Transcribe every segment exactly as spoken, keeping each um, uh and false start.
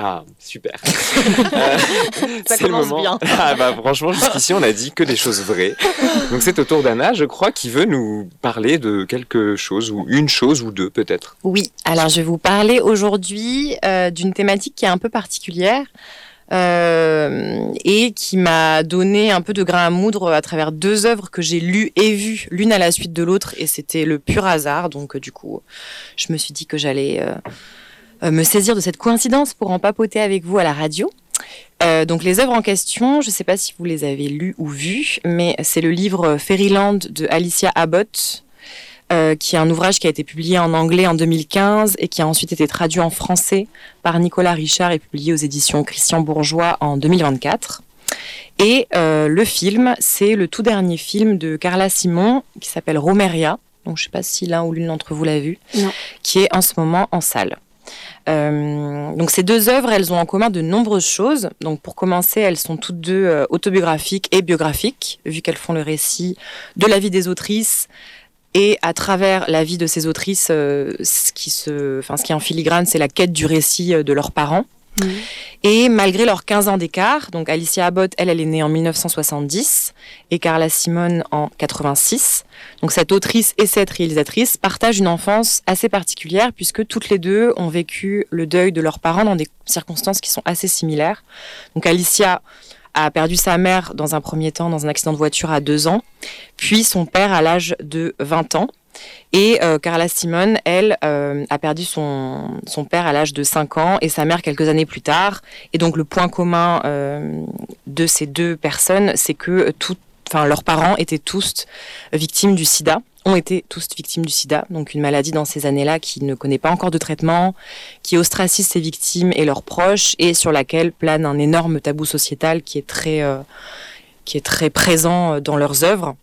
Ah, super. euh, Ça c'est le commence moment. bien. Ah bah franchement, jusqu'ici, on a dit que des choses vraies. Donc c'est au tour d'Anna, je crois, qui veut nous parler de quelque chose, ou une chose, ou deux peut-être. Oui, alors je vais vous parler aujourd'hui euh, d'une thématique qui est un peu particulière euh, et qui m'a donné un peu de grain à moudre à travers deux œuvres que j'ai lues et vues l'une à la suite de l'autre, et c'était le pur hasard. Donc euh, du coup, je me suis dit que j'allais euh, euh, me saisir de cette coïncidence pour en papoter avec vous à la radio. Euh, donc les œuvres en question, je ne sais pas si vous les avez lues ou vues, mais c'est le livre Fairyland de Alicia Abbott, euh, qui est un ouvrage qui a été publié en anglais en deux mille quinze et qui a ensuite été traduit en français par Nicolas Richard et publié aux éditions Christian Bourgeois en deux mille vingt-quatre. Et euh, le film, c'est le tout dernier film de Carla Simon qui s'appelle Romeria, donc je ne sais pas si l'un ou l'une d'entre vous l'a vu, Non. qui est en ce moment en salle. Euh, donc ces deux œuvres, elles ont en commun de nombreuses choses. Donc pour commencer, elles sont toutes deux euh, autobiographiques et biographiques, vu qu'elles font le récit de la vie des autrices et à travers la vie de ces autrices, euh, ce qui se, enfin ce qui est en filigrane, c'est la quête du récit euh, de leurs parents. Mmh. Et malgré leurs quinze ans d'écart, donc Alicia Abbott, elle, elle est née en mille neuf cent soixante-dix et Carla Simon en quatre-vingt-six. Donc cette autrice et cette réalisatrice partagent une enfance assez particulière puisque toutes les deux ont vécu le deuil de leurs parents dans des circonstances qui sont assez similaires. Donc Alicia a perdu sa mère dans un premier temps dans un accident de voiture à deux ans, puis son père à l'âge de vingt ans. Et euh, Carla Simon, elle, euh, a perdu son, son père à l'âge de cinq ans et sa mère quelques années plus tard. Et donc le point commun euh, de ces deux personnes, c'est que tout, enfin, leurs parents étaient tous victimes du sida, ont été tous victimes du sida, donc une maladie dans ces années-là qui ne connaît pas encore de traitement, qui ostracise ses victimes et leurs proches et sur laquelle plane un énorme tabou sociétal qui est très, euh, qui est très présent dans leurs œuvres.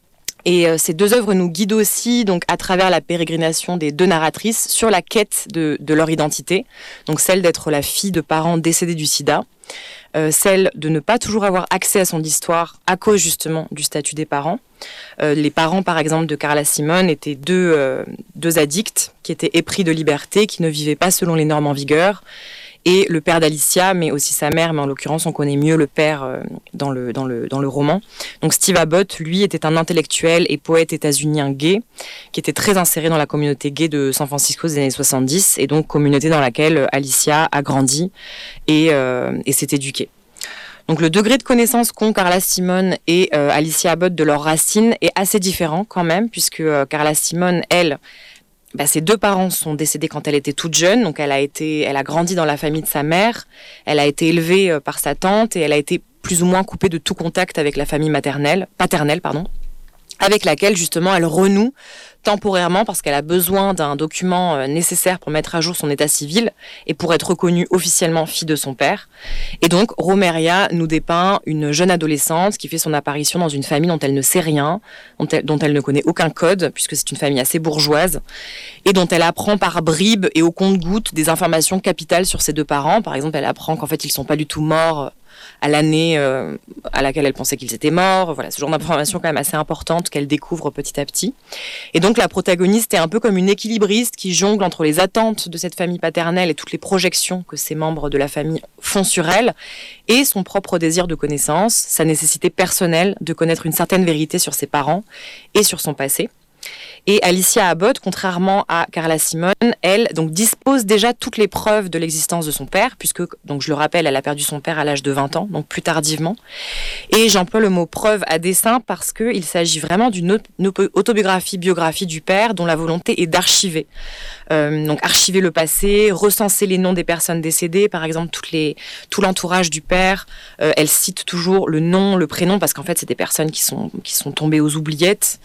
Et euh, ces deux œuvres nous guident aussi donc à travers la pérégrination des deux narratrices sur la quête de, de leur identité, donc celle d'être la fille de parents décédés du sida, euh, celle de ne pas toujours avoir accès à son histoire à cause justement du statut des parents. Euh, les parents, par exemple, de Carla Simon étaient deux, euh, deux addicts qui étaient épris de liberté, qui ne vivaient pas selon les normes en vigueur. Et le père d'Alicia, mais aussi sa mère, mais en l'occurrence, on connaît mieux le père euh, dans, le, dans, le, dans le roman. Donc Steve Abbott, lui, était un intellectuel et poète états-unien gay, qui était très inséré dans la communauté gay de San Francisco des années soixante-dix, et donc communauté dans laquelle Alicia a grandi et, euh, et s'est éduquée. Donc le degré de connaissance qu'ont Carla Simon et euh, Alicia Abbott de leurs racines est assez différent quand même, puisque euh, Carla Simon, elle... Bah, ses deux parents sont décédés quand elle était toute jeune, donc elle a été, elle a grandi dans la famille de sa mère, elle a été élevée euh, par sa tante et elle a été plus ou moins coupée de tout contact avec la famille maternelle, paternelle, pardon, avec laquelle justement elle renoue temporairement parce qu'elle a besoin d'un document euh, nécessaire pour mettre à jour son état civil et pour être reconnue officiellement fille de son père. Et donc Romeria nous dépeint une jeune adolescente qui fait son apparition dans une famille dont elle ne sait rien, dont elle, dont elle ne connaît aucun code, puisque c'est une famille assez bourgeoise, et dont elle apprend par bribes et au compte-gouttes des informations capitales sur ses deux parents. Par exemple, elle apprend qu'en fait ils sont pas du tout morts à l'année euh, à laquelle elle pensait qu'ils étaient morts. Voilà, ce genre d'informations quand même assez importantes qu'elle découvre petit à petit. Et donc la protagoniste est un peu comme une équilibriste qui jongle entre les attentes de cette famille paternelle et toutes les projections que ses membres de la famille font sur elle et son propre désir de connaissance, sa nécessité personnelle de connaître une certaine vérité sur ses parents et sur son passé. Et Alicia Abbott, contrairement à Carla Simon, elle donc dispose déjà toutes les preuves de l'existence de son père, puisque, donc je le rappelle, elle a perdu son père à l'âge de vingt ans, donc plus tardivement. Et j'emploie le mot preuve à dessein parce qu'il s'agit vraiment d'une autobiographie, biographie du père, dont la volonté est d'archiver. Euh, donc archiver le passé, recenser les noms des personnes décédées, par exemple toutes les, tout l'entourage du père. Euh, elle cite toujours le nom, le prénom, parce qu'en fait c'est des personnes qui sont, qui sont tombées aux oubliettes.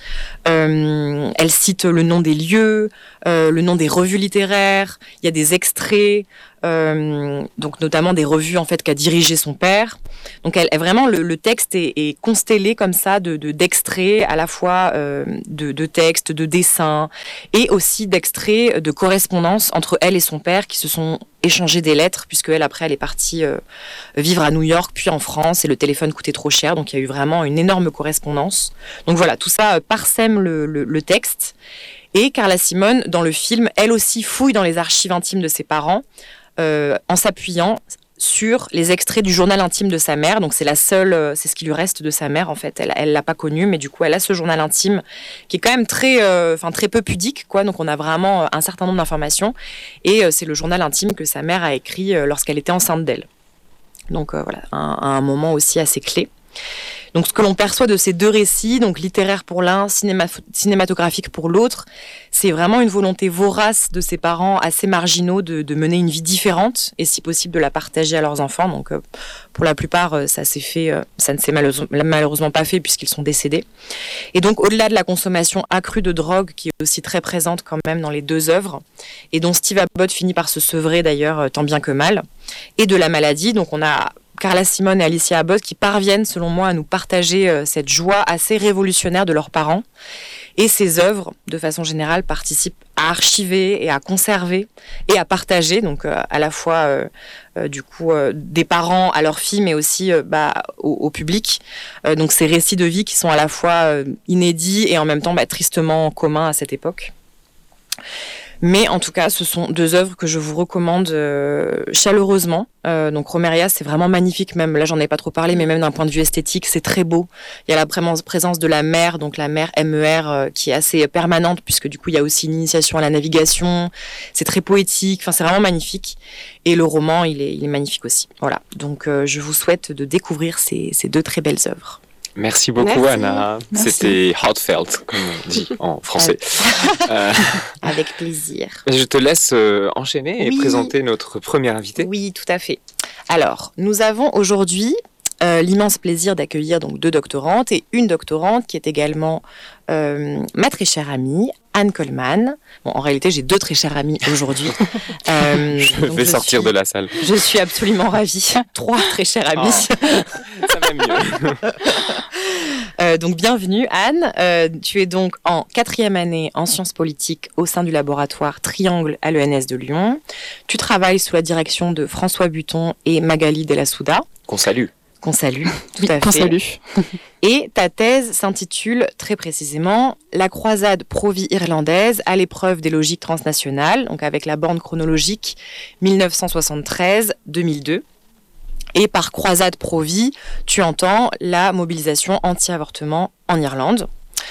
Euh, elle cite le nom des lieux, euh, le nom des revues littéraires, il y a des extraits, euh, donc notamment des revues en fait qu'a dirigé son père. Donc elle, elle vraiment le, le texte est, est constellé comme ça de, de d'extraits à la fois euh, de, de textes, de dessins et aussi d'extraits de correspondances entre elle et son père qui se sont échangés des lettres puisque elle après elle est partie euh, vivre à New York puis en France et le téléphone coûtait trop cher, donc il y a eu vraiment une énorme correspondance. Donc voilà, tout ça euh, parsème le, le, le texte. Et Carla Simon, dans le film, elle aussi fouille dans les archives intimes de ses parents, euh, en s'appuyant sur les extraits du journal intime de sa mère. Donc c'est la seule, euh, c'est ce qui lui reste de sa mère en fait. Elle, elle l'a pas connu, mais du coup elle a ce journal intime qui est quand même très, enfin euh, très peu pudique, quoi. Donc on a vraiment un certain nombre d'informations et euh, c'est le journal intime que sa mère a écrit euh, lorsqu'elle était enceinte d'elle. Donc euh, voilà, un, un moment aussi assez clé. Donc ce que l'on perçoit de ces deux récits, donc littéraire pour l'un, cinéma, cinématographique pour l'autre, c'est vraiment une volonté vorace de ces parents assez marginaux de, de mener une vie différente et si possible de la partager à leurs enfants. Donc euh, pour la plupart, euh, ça s'est fait, euh, ça ne s'est malheureusement, malheureusement pas fait puisqu'ils sont décédés. Et donc au-delà de la consommation accrue de drogue qui est aussi très présente quand même dans les deux œuvres et dont Steve Abbott finit par se sevrer d'ailleurs euh, tant bien que mal, et de la maladie, donc on a Carla Simone et Alicia Abbott qui parviennent, selon moi, à nous partager euh, cette joie assez révolutionnaire de leurs parents. Et ces œuvres, de façon générale, participent à archiver et à conserver et à partager, donc euh, à la fois euh, euh, du coup euh, des parents à leurs filles, mais aussi euh, bah, au, au public. Euh, donc ces récits de vie qui sont à la fois euh, inédits et en même temps bah, tristement communs à cette époque. Mais en tout cas, ce sont deux œuvres que je vous recommande euh, chaleureusement. Euh, donc Romeria, c'est vraiment magnifique, même là j'en ai pas trop parlé, mais même d'un point de vue esthétique, c'est très beau. Il y a la présence de la mer, donc la mer M E R, euh, qui est assez permanente, puisque du coup il y a aussi une initiation à la navigation. C'est très poétique, enfin c'est vraiment magnifique. Et le roman, il est, il est magnifique aussi. Voilà, donc euh, je vous souhaite de découvrir ces, ces deux très belles œuvres. Merci beaucoup, Merci. Anna. Merci. C'était heartfelt, comme on dit en français. euh, Avec plaisir. Je te laisse euh, enchaîner et oui. présenter notre première invitée. Oui, tout à fait. Alors, nous avons aujourd'hui euh, l'immense plaisir d'accueillir donc deux doctorantes et une doctorante qui est également euh, ma très chère amie, Anne Coleman. Bon, en réalité, j'ai deux très chères amies aujourd'hui. Euh, je vais je sortir suis, de la salle. Je suis absolument ravie. Trois très chères amies. Oh, ça va mieux. euh, donc, bienvenue, Anne. Euh, tu es donc en quatrième année en sciences politiques au sein du laboratoire Triangle à l'E N S de Lyon. Tu travailles sous la direction de François Buton et Magali Della Souda. Qu'on salue. Qu'on salue, tout oui, à qu'on fait. salue. Et ta thèse s'intitule très précisément « La croisade pro-vie irlandaise à l'épreuve des logiques transnationales », donc avec la borne chronologique dix-neuf cent soixante-treize à deux mille deux. Et par croisade pro-vie, tu entends la mobilisation anti-avortement en Irlande.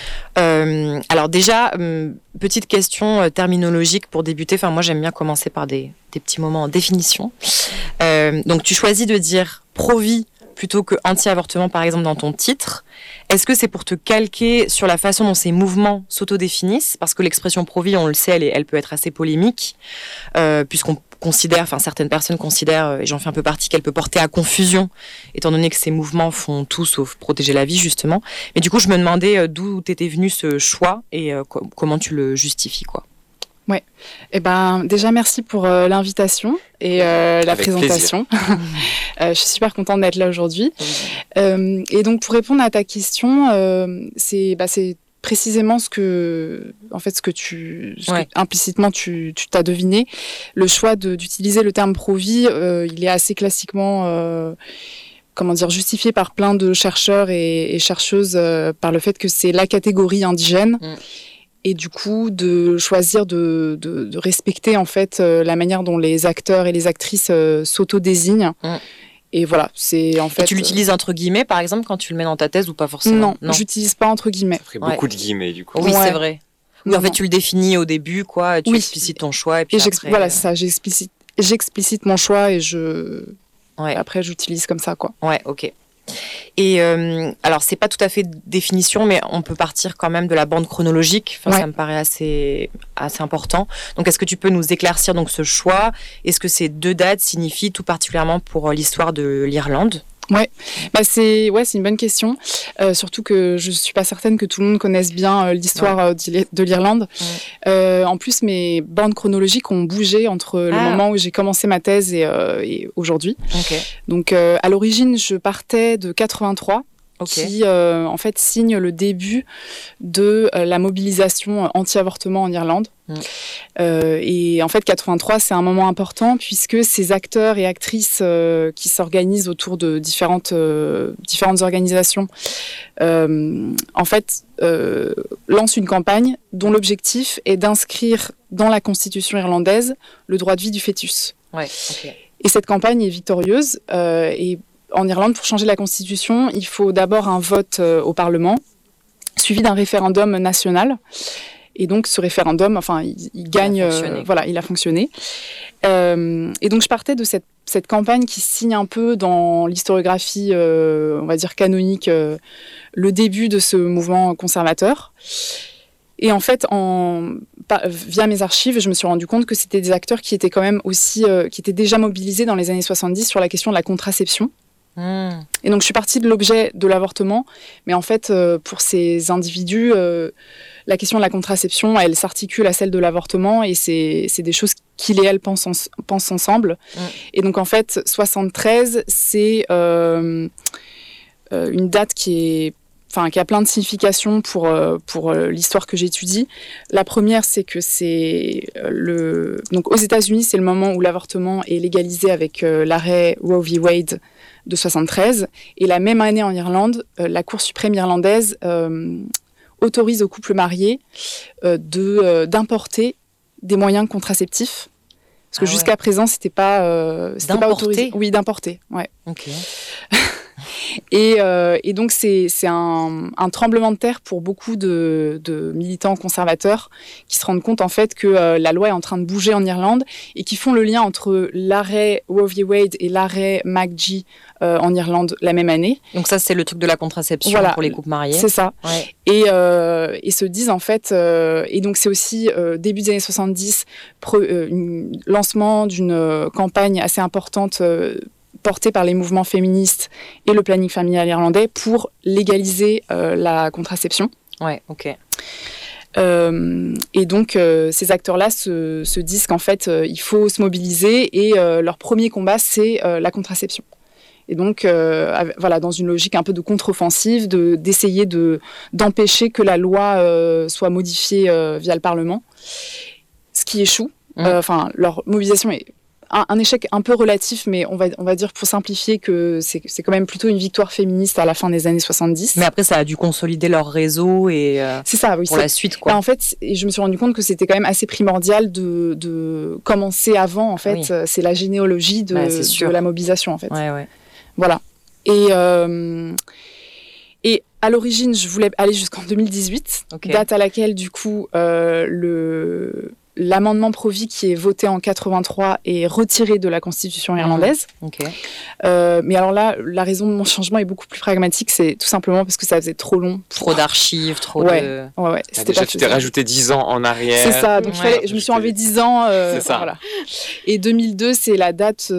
Euh, alors déjà, euh, petite question euh, terminologique pour débuter. Enfin, moi, j'aime bien commencer par des, des petits moments en définition. Euh, donc, tu choisis de dire pro-vie plutôt que anti-avortement, par exemple, dans ton titre. Est-ce que c'est pour te calquer sur la façon dont ces mouvements s'autodéfinissent ? Parce que l'expression pro-vie, on le sait, elle, est, elle peut être assez polémique, euh, puisqu'on considère, enfin certaines personnes considèrent, et j'en fais un peu partie, qu'elle peut porter à confusion, étant donné que ces mouvements font tout sauf protéger la vie, justement. Mais du coup, je me demandais d'où t'était venu ce choix et euh, co- comment tu le justifies, quoi. Ouais. Eh ben, déjà, merci pour euh, l'invitation et euh, la Avec présentation. euh, je suis super contente d'être là aujourd'hui. Euh, et donc, pour répondre à ta question, euh, c'est, bah, c'est précisément ce que, en fait, ce que tu, ce ouais. que, implicitement, tu, tu t'as deviné. Le choix de, d'utiliser le terme pro-vie, euh, il est assez classiquement, euh, comment dire, justifié par plein de chercheurs et, et chercheuses euh, par le fait que c'est la catégorie indigène. Mm. Et du coup, de choisir de, de, de respecter en fait euh, la manière dont les acteurs et les actrices euh, s'auto-désignent. Mm. Et voilà, c'est en fait. Et tu l'utilises entre guillemets, par exemple, quand tu le mets dans ta thèse ou pas forcément ? Non, non. J'utilise pas entre guillemets. Ça ferait beaucoup ouais. de guillemets du coup. Oui, ouais. c'est vrai. Oui, en fait, tu le définis au début, quoi. Tu oui. explicites ton choix et puis et après. Voilà, c'est ça. J'explicite, j'explicite mon choix et je. Ouais. Après, j'utilise comme ça, quoi. Ouais, ok. Et euh, alors, c'est pas tout à fait définition, mais on peut partir quand même de la bande chronologique. Enfin, ouais. Ça me paraît assez, assez important. Donc, est-ce que tu peux nous éclaircir donc ce choix ? Est-ce que ces deux dates signifient tout particulièrement pour l'histoire de l'Irlande ? Ouais, bah c'est ouais, c'est une bonne question. Euh, surtout que je suis pas certaine que tout le monde connaisse bien euh, l'histoire ouais. euh, de l'Irlande. Ouais. Euh, en plus, mes bandes chronologiques ont bougé entre le ah. moment où j'ai commencé ma thèse et, euh, et aujourd'hui. Okay. Donc, euh, à l'origine, je partais de quatre-vingt-trois. Okay. Qui euh, en fait signe le début de euh, la mobilisation anti-avortement en Irlande. Mmh. Euh, et en fait, quatre-vingt-trois, c'est un moment important puisque ces acteurs et actrices euh, qui s'organisent autour de différentes, euh, différentes organisations, euh, en fait, euh, lancent une campagne dont l'objectif est d'inscrire dans la constitution irlandaise le droit de vie du fœtus. Ouais, okay. Et cette campagne est victorieuse. Euh, et en Irlande, pour changer la constitution, il faut d'abord un vote euh, au Parlement, suivi d'un référendum national. Et donc, ce référendum, enfin, il, il gagne, il a fonctionné. Euh, voilà, il a fonctionné. Euh, et donc, je partais de cette, cette campagne qui signe un peu dans l'historiographie, euh, on va dire canonique, euh, le début de ce mouvement conservateur. Et en fait, en, pa, via mes archives, je me suis rendu compte que c'était des acteurs qui étaient quand même aussi, euh, qui étaient déjà mobilisés dans les années soixante-dix sur la question de la contraception. Mmh. Et donc, je suis partie de l'objet de l'avortement, mais en fait, euh, pour ces individus, euh, la question de la contraception, elle s'articule à celle de l'avortement, et c'est, c'est des choses qu'ils et elles pensent, en, pensent ensemble. Mmh. Et donc, en fait, soixante-treize, c'est euh, euh, une date qui est Enfin, qui a plein de significations pour, euh, pour euh, l'histoire que j'étudie. La première, c'est que c'est euh, le... Donc, aux États-Unis, c'est le moment où l'avortement est légalisé avec euh, l'arrêt Roe v. Wade de soixante-treize. Et la même année, en Irlande, euh, la Cour suprême irlandaise euh, autorise aux couples mariés euh, de, euh, d'importer des moyens contraceptifs. Parce que ah jusqu'à ouais. présent, c'était pas, euh, c'était pas autorisé. Oui, d'importer, ouais. Ok. Et, euh, et donc, c'est, c'est un, un tremblement de terre pour beaucoup de, de militants conservateurs qui se rendent compte, en fait, que euh, la loi est en train de bouger en Irlande et qui font le lien entre l'arrêt Roe v. Wade et l'arrêt McGee euh, en Irlande la même année. Donc ça, c'est le truc de la contraception voilà, pour les couples mariés. C'est ça. Ouais. Et, euh, et se disent, en fait... Euh, et donc, c'est aussi, euh, début des années soixante-dix, pre, euh, un lancement d'une euh, campagne assez importante euh, porté par les mouvements féministes et le planning familial irlandais pour légaliser euh, la contraception. Ouais, ok. Euh, et donc, euh, ces acteurs-là se, se disent qu'en fait, euh, il faut se mobiliser et euh, leur premier combat, c'est euh, la contraception. Et donc, euh, voilà, dans une logique un peu de contre-offensive, de, d'essayer de, d'empêcher que la loi euh, soit modifiée euh, via le Parlement, ce qui échoue. Enfin, mmh. euh, leur mobilisation est Un, un échec un peu relatif, mais on va, on va dire pour simplifier que c'est, c'est quand même plutôt une victoire féministe à la fin des années soixante-dix. Mais après, ça a dû consolider leur réseau et euh, c'est ça, oui, pour c'est, la suite, quoi. En fait, et je me suis rendu compte que c'était quand même assez primordial de, de commencer avant. En fait, oui. C'est la généalogie de, bah, de la mobilisation, en fait. Ouais, ouais. Voilà. Et, euh, et à l'origine, je voulais aller jusqu'en deux mille dix-huit, okay. date à laquelle, du coup, euh, le... l'amendement Pro-Vie qui est voté en quatre-vingt-trois est retiré de la Constitution irlandaise. Mmh. Okay. Euh, mais alors là, la raison de mon changement est beaucoup plus pragmatique. C'est tout simplement parce que ça faisait trop long. Pour... Trop d'archives, trop ouais. de... Ouais, ouais. Ah, déjà, tu t'es rajouté dix ans en arrière. C'est ça. Donc, ouais. fallait, je me suis enlevé dix ans. Euh, c'est ça. Voilà. Et deux mille deux, c'est la date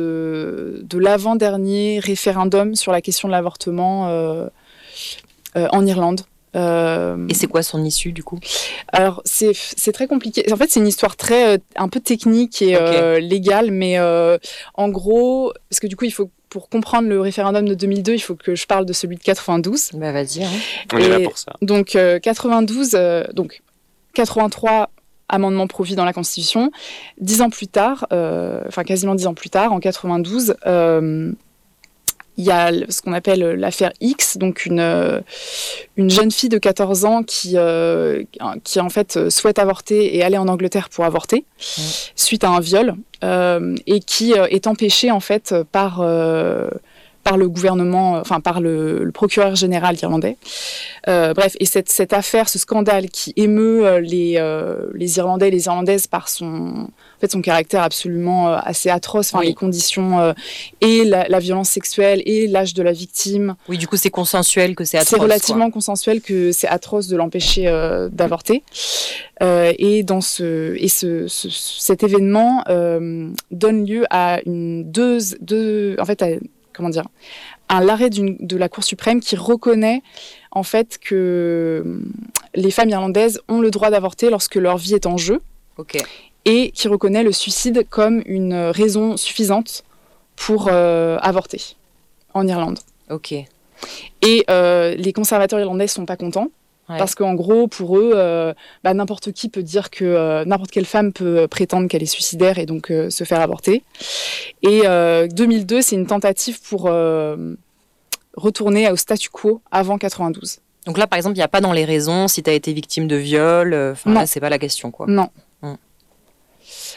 de, de l'avant-dernier référendum sur la question de l'avortement euh, euh, en Irlande. Euh... Et c'est quoi son issue, du coup ? Alors, c'est, c'est très compliqué. En fait, c'est une histoire très, euh, un peu technique et okay. euh, légale, mais euh, en gros, parce que du coup, il faut, pour comprendre le référendum de deux mille deux, il faut que je parle de celui de quatre-vingt-douze. Bah, vas-y. Hein. On et est là pour ça. Donc, euh, quatre-vingt-douze, euh, donc quatre-vingt-trois, amendement Pro-Vie dans la Constitution. Dix ans plus tard, euh, enfin quasiment dix ans plus tard, en quatre-vingt-douze, euh, il y a ce qu'on appelle l'affaire X, donc une, euh, une jeune fille de quatorze ans qui, euh, qui en fait souhaite avorter et aller en Angleterre pour avorter mmh. suite à un viol euh, et qui euh, est empêchée en fait par, euh, par le gouvernement, enfin par le, le procureur général irlandais. Euh, bref, et cette, cette affaire, ce scandale qui émeut les, euh, les Irlandais et les Irlandaises par son... En fait, son caractère absolument euh, assez atroce, enfin, oui. les conditions euh, et la, la violence sexuelle et l'âge de la victime. Oui, du coup, c'est consensuel que c'est atroce. C'est relativement quoi. consensuel que c'est atroce de l'empêcher euh, d'avorter. Euh, et dans ce, et ce, ce, cet événement euh, donne lieu à une deux, deux en fait, à, comment dire, à l'arrêt d'une, de la Cour suprême qui reconnaît en fait que les femmes irlandaises ont le droit d'avorter lorsque leur vie est en jeu. Ok. Et qui reconnaît le suicide comme une raison suffisante pour euh, avorter en Irlande. Ok. Et euh, les conservateurs irlandais ne sont pas contents, ouais. parce qu'en gros, pour eux, euh, bah, n'importe qui peut dire que euh, n'importe quelle femme peut prétendre qu'elle est suicidaire et donc euh, se faire avorter. Et euh, deux mille deux, c'est une tentative pour euh, retourner au statu quo avant quatre-vingt-douze. Donc là, par exemple, il n'y a pas dans les raisons si tu as été victime de viol. Enfin, là, c'est pas la question, quoi. Non.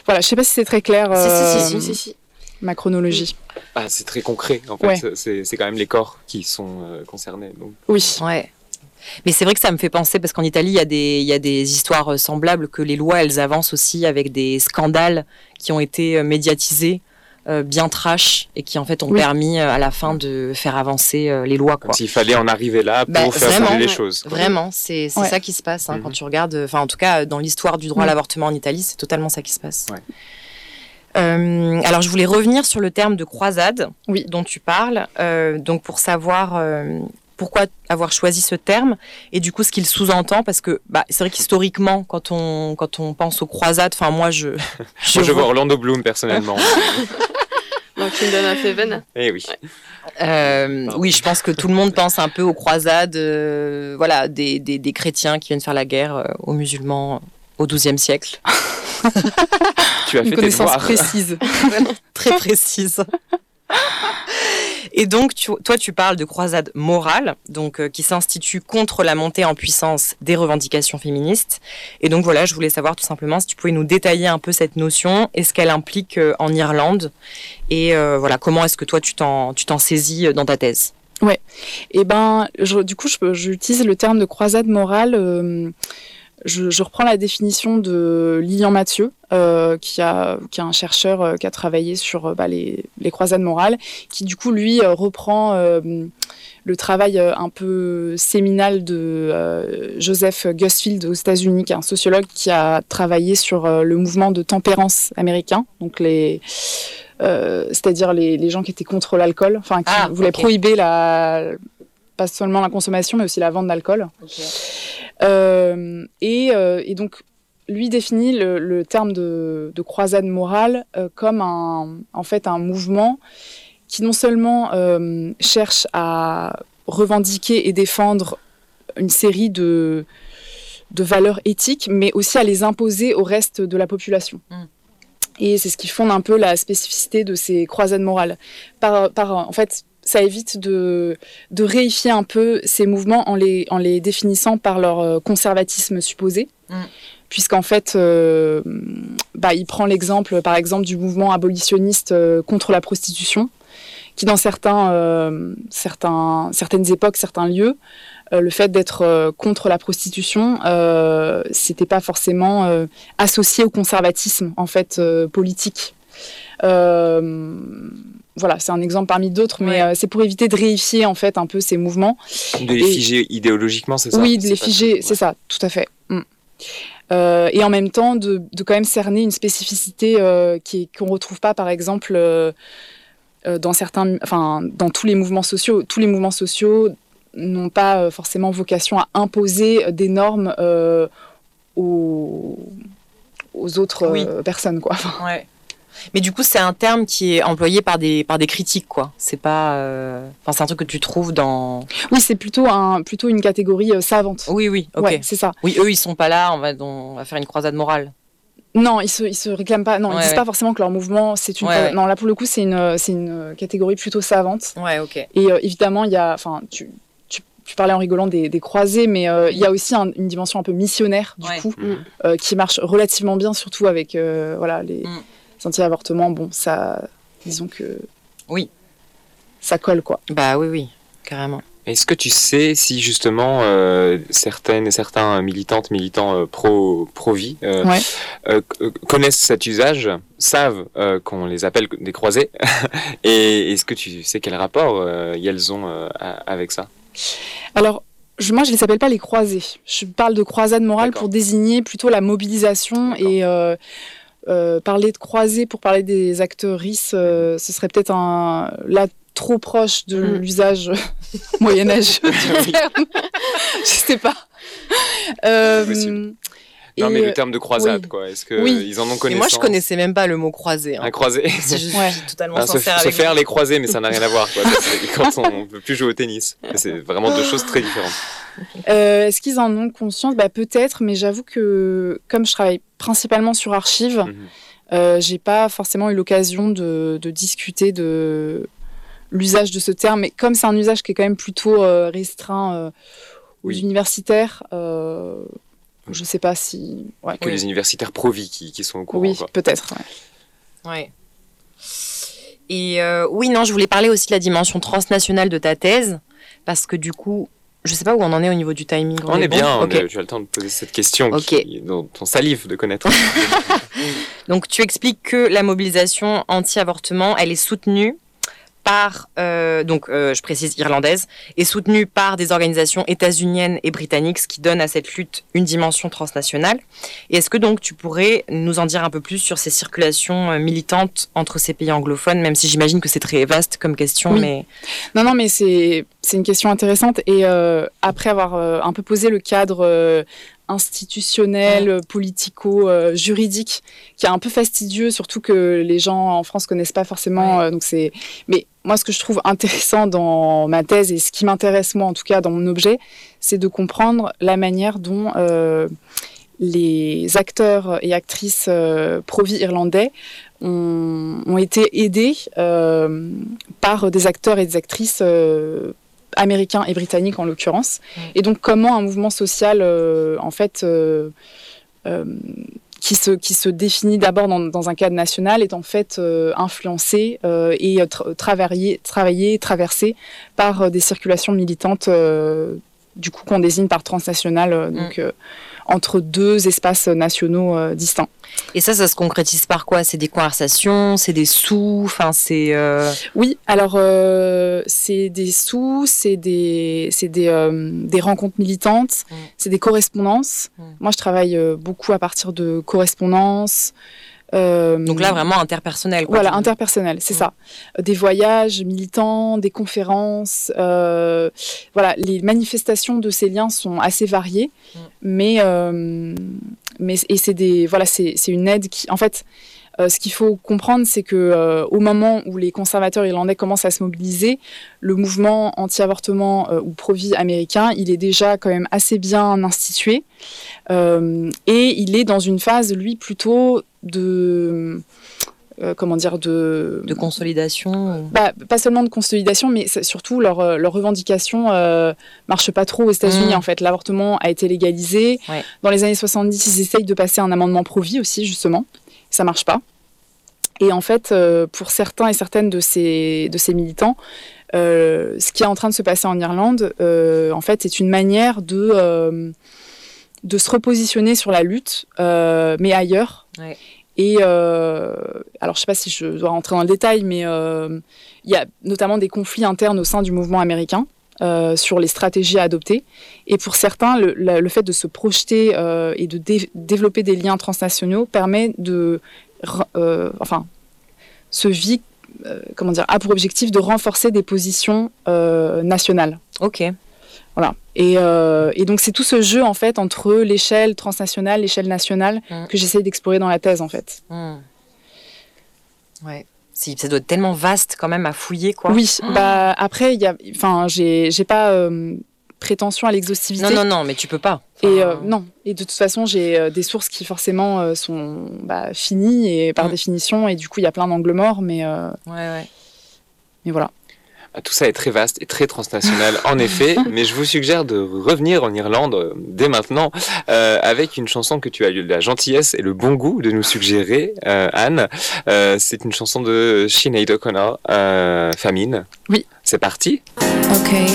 Voilà, je sais pas si c'est très clair. Si, euh, si, si, si, si, si. Ma chronologie. Ah, c'est très concret, en fait. Ouais. C'est, c'est quand même les corps qui sont euh, concernés. Donc. Oui. Ouais. Mais c'est vrai que ça me fait penser, parce qu'en Italie, il y a des, il y a des histoires semblables, que les lois, elles avancent aussi avec des scandales qui ont été médiatisés, euh, bien trash, et qui en fait ont Oui. permis euh, à la fin de faire avancer euh, les lois, quoi. Comme s'il fallait en arriver là pour Bah, faire vraiment, bouger les ouais. choses. quoi. Vraiment, c'est, c'est Ouais. ça qui se passe hein, Mhm. quand tu regardes, enfin en tout cas dans l'histoire du droit à Mhm. l'avortement en Italie, c'est totalement ça qui se passe. Ouais. Euh, alors je voulais revenir sur le terme de croisade Oui. dont tu parles, euh, donc pour savoir euh, pourquoi avoir choisi ce terme et du coup ce qu'il sous-entend, parce que bah, c'est vrai qu'historiquement quand on, quand on pense aux croisades, enfin moi je... je Moi, je vois- vois Orlando Bloom, personnellement. Dans Kingdom of Heaven. Eh oui. Euh, oui, je pense que tout le monde pense un peu aux croisades, euh, voilà, des, des, des chrétiens qui viennent faire la guerre euh, aux musulmans au douzième siècle. Tu as Une fait tes connaissance devoirs. précise. Très précise. Et donc, tu, toi, tu parles de croisade morale, donc euh, qui s'institue contre la montée en puissance des revendications féministes. Et donc voilà, je voulais savoir tout simplement si tu pouvais nous détailler un peu cette notion et ce qu'elle implique euh, en Irlande. Et euh, voilà, comment est-ce que toi, tu t'en, tu t'en saisis euh, dans ta thèse? Et ben, je- du coup, je- j'utilise le terme de croisade morale. euh, je, je reprends la définition de Lilian Mathieu, euh, qui, a, qui est un chercheur euh, qui a travaillé sur euh, bah, les, les croisades morales, qui du coup, lui, euh, reprend euh, le travail euh, un peu séminal de euh, Joseph Gusfield aux États-Unis, qui est un sociologue qui a travaillé sur euh, le mouvement de tempérance américain, donc les... Euh, c'est-à-dire les, les gens qui étaient contre l'alcool, enfin qui Ah, voulaient ok. prohiber la, pas seulement la consommation, mais aussi la vente d'alcool. Euh, et, euh, et donc, lui définit le, le terme de, de croisade morale euh, comme un, en fait, un mouvement qui non seulement euh, cherche à revendiquer et défendre une série de, de valeurs éthiques, mais aussi à les imposer au reste de la population. Mm. Et c'est ce qui fonde un peu la spécificité de ces croisades morales. Par, par, en fait, ça évite de, de réifier un peu ces mouvements en les, en les définissant par leur euh, conservatisme supposé. Mm. Puisqu'en fait, euh, bah, il prend l'exemple, par exemple, du mouvement abolitionniste euh, contre la prostitution, qui dans certains, euh, certains, certaines époques, certains lieux, euh, le fait d'être euh, contre la prostitution, euh, c'était pas forcément euh, associé au conservatisme en fait euh, politique. Euh, voilà, c'est un exemple parmi d'autres, mais Ouais. euh, c'est pour éviter de réifier en fait un peu ces mouvements. De les Et- figer idéologiquement, c'est ça? Oui, de C'est les pas figer, tout, c'est ouais. ça, tout à fait. Mm. Euh, et en même temps, de, de quand même cerner une spécificité euh, qui est- qu'on retrouve pas, par exemple, euh, euh, dans certains, enfin, dans tous les mouvements sociaux. Tous les mouvements sociaux n'ont pas euh, forcément vocation à imposer des normes euh, aux, aux autres Oui. euh, personnes, quoi. Enfin, Ouais. Mais du coup, c'est un terme qui est employé par des, par des critiques, quoi. C'est pas... euh, Enfin, c'est un truc que tu trouves dans... oui, c'est plutôt un, plutôt une catégorie euh, savante. Oui, oui, ok. Ouais, c'est ça. Oui, eux, ils sont pas là, on va, on va faire une croisade morale. Non, ils se, ils se réclament pas. Non, Ouais, ils disent ouais. pas forcément que leur mouvement c'est une. Ouais, ouais. Non, là pour le coup, c'est une, c'est une catégorie plutôt savante. Ouais, ok. Et euh, évidemment, il y a, enfin, tu, tu, tu parlais en rigolant des, des croisés, mais euh, il y a aussi un- une dimension un peu missionnaire du Ouais. coup, Mm. euh, qui marche relativement bien, surtout avec euh, voilà les Mm. anti-avortements. Bon, ça, disons que. Oui. Ça colle quoi. Bah oui, oui, carrément. Est-ce que tu sais si justement euh, certaines et certains militantes, militants euh, pro, pro-vie euh, Ouais. euh, c- connaissent cet usage, savent euh, qu'on les appelle des croisés et est-ce que tu sais quel rapport euh, elles ont euh, à- avec ça? Alors. Je, moi, je les appelle pas les croisés. Je parle de croisade morale D'accord. pour désigner plutôt la mobilisation D'accord. et euh, euh, parler de croisés pour parler des actrices, euh, ce serait peut-être un là trop proche de Mm. l'usage moyen-âgeux du terme. Je sais pas. Euh, Possible. et, Non mais le terme de croisade oui. quoi, est-ce que Oui. ils en ont Et connaissance? moi, je connaissais même pas le mot croisé. hein. Un croisé. Si je suis Ouais. totalement Ah, se, sincère se avec faire vous. les croisés, mais ça n'a rien à voir quoi. Ça, c'est quand on peut plus jouer au tennis. C'est vraiment deux choses très différentes. Euh, Est-ce qu'ils en ont conscience? Bah, peut-être, mais j'avoue que comme je travaille principalement sur archives, Mhm. euh, j'ai pas forcément eu l'occasion de, de discuter de l'usage de ce terme. Mais comme c'est un usage qui est quand même plutôt euh, restreint euh, aux Oui. universitaires, euh, Je sais pas si... Ouais. Que Oui. les universitaires pro-vie qui, qui sont au courant. Oui, quoi. peut-être. Ouais. Ouais. Et euh, oui, non, je voulais parler aussi de la dimension transnationale de ta thèse, parce que du coup, je sais pas où on en est au niveau du timing. On est bon bien, on Ok. est- tu as le temps de poser cette question Ok. qui, dont on salive de connaître. Donc, tu expliques que la mobilisation anti-avortement, elle est soutenue par, euh, donc euh, je précise irlandaise, est soutenue par des organisations états-uniennes et britanniques, ce qui donne à cette lutte une dimension transnationale. Et est-ce que donc tu pourrais nous en dire un peu plus sur ces circulations euh, militantes entre ces pays anglophones, même si j'imagine que c'est très vaste comme question, Oui. mais Non, non, mais c'est c'est une question intéressante. Et euh, après avoir euh, un peu posé le cadre euh, institutionnel, euh, politico, euh, juridique, qui est un peu fastidieux, surtout que les gens en France connaissent pas forcément. Ouais. euh, donc c'est. Mais moi, ce que je trouve intéressant dans ma thèse et ce qui m'intéresse moi, en tout cas, dans mon objet, c'est de comprendre la manière dont euh, les acteurs et actrices euh, pro-vie irlandais ont, ont été aidés euh, par des acteurs et des actrices euh, américains et britanniques en l'occurrence. Mm. Et donc comment un mouvement social euh, en fait euh, euh, qui se qui se définit d'abord dans, dans un cadre national est en fait euh, influencé euh, et tra- travaillé travaillé traversé par euh, des circulations militantes euh, du coup qu'on désigne par transnationales euh, donc euh, entre deux espaces nationaux euh, distincts. et ça, ça se concrétise par quoi? C'est des conversations, c'est des sous, enfin c'est euh, Oui, alors euh, c'est des sous, c'est des, c'est des, euh, des rencontres militantes, Mm. c'est des correspondances. Mm. Moi, je travaille euh, beaucoup à partir de correspondances. euh, donc là vraiment interpersonnel. Quoi, Voilà, tu- interpersonnel, c'est Mm. ça. Euh, Des voyages militants, des conférences. euh, voilà, les manifestations de ces liens sont assez variées, Mm. mais, euh, mais et c'est des, voilà, c'est, c'est une aide qui, en fait. Euh, ce qu'il faut comprendre, c'est que euh, au moment où les conservateurs irlandais commencent à se mobiliser, le mouvement anti-avortement euh, ou pro-vie américain, il est déjà quand même assez bien institué euh, et il est dans une phase, lui, plutôt de euh, comment dire de de consolidation. ou- bah, pas seulement de consolidation, mais c'est surtout leur, euh, leur revendication euh, marche pas trop aux États-Unis. Mm. En fait, l'avortement a été légalisé. Ouais. Dans les années soixante-dix, ils essayent de passer un amendement pro-vie aussi, justement. Ça marche pas. Et en fait, euh, pour certains et certaines de ces, de ces militants, euh, ce qui est en train de se passer en Irlande, euh, en fait, est une manière de, euh, de se repositionner sur la lutte, euh, mais ailleurs. Ouais. Et euh, alors, je sais pas si je dois rentrer dans le détail, mais euh, il y a notamment des conflits internes au sein du mouvement américain euh, sur les stratégies à adopter. Et pour certains, le, la- le fait de se projeter euh, et de dé- développer des liens transnationaux permet de, re- euh, enfin, se vit, euh, comment dire, a pour objectif de renforcer des positions euh, nationales. Ok. Voilà. Et, euh, et donc c'est tout ce jeu en fait entre l'échelle transnationale, l'échelle nationale Mm. que j'essaie d'explorer dans la thèse en fait. Hmm. Ouais. Si, ça doit être tellement vaste quand même à fouiller, quoi. Oui, bah après il y a, enfin j'ai j'ai pas euh, prétention à l'exhaustivité. Non, non, non, mais tu peux pas. Et euh, Enfin, non. Et de toute façon j'ai euh, des sources qui forcément euh, sont bah, finies et par Mm. définition et du coup il y a plein d'angles morts, mais euh, Ouais, ouais. mais voilà. Ah, tout ça est très vaste et très transnational, en effet, mais je vous suggère de revenir en Irlande euh, dès maintenant euh, avec une chanson que tu as eu la gentillesse et le bon goût de nous suggérer, euh, Anne. Euh, c'est une chanson de Sinead O'Connor, euh, Famine. Oui. C'est parti. Ok.